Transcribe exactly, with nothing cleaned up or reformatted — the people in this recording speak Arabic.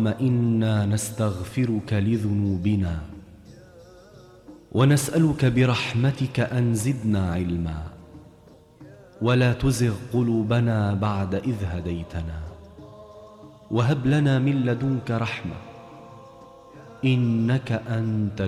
اللهم إنا نستغفرك لذنوبنا ونسألك برحمتك أن زدنا علما ولا تزغ قلوبنا بعد إذ هديتنا وهب لنا من لدنك رحمة إنك أنت